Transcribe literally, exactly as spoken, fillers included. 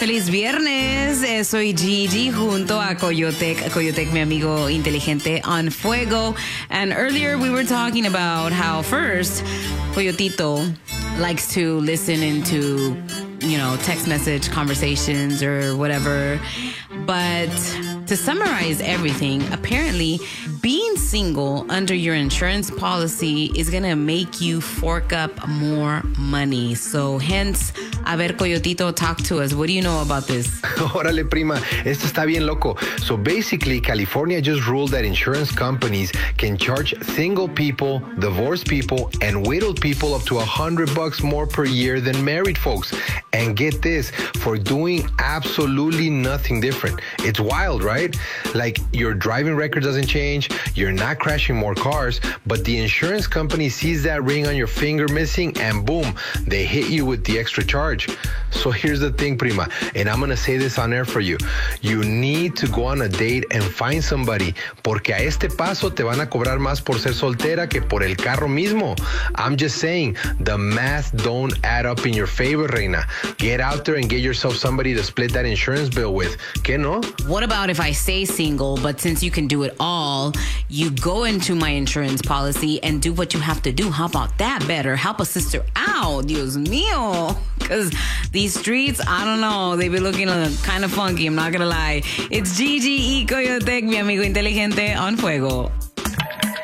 Feliz viernes, eh, soy Gigi junto a Coyotec, Coyotec, mi amigo inteligente on fuego. And earlier we were talking about how first Coyotito likes to listen into, you know, text message conversations or whatever. But to summarize everything, apparently being single under your insurance policy is going to make you fork up more money. So hence, a ver, Coyotito, talk to us. What do you know about this? Órale, prima, esto está bien loco. So basically, California just ruled that insurance companies can charge single people, divorced people, and widowed people up to a hundred bucks more per year than married folks. And get this, for doing absolutely nothing different. It's wild, right? Like, your driving record doesn't change, you're not crashing more cars, but the insurance company sees that ring on your finger missing, and boom, they hit you with the extra charge. So here's the thing, prima, and I'm gonna say this on air for you. You need to go on a date and find somebody, porque a este paso te van a cobrar más por ser soltera que por el carro mismo. I'm just saying, the math don't add up in your favor, reina. Get out there and get yourself somebody to split that insurance bill with. ¿Qué no? What about if I stay single, but since you can do it all, you go into my insurance policy and do what you have to do? How about that better? Help a sister out, Dios mío. Because these streets, I don't know, they be looking kind of funky, I'm not gonna lie. It's Gigi y Coyotec, mi amigo inteligente on fuego.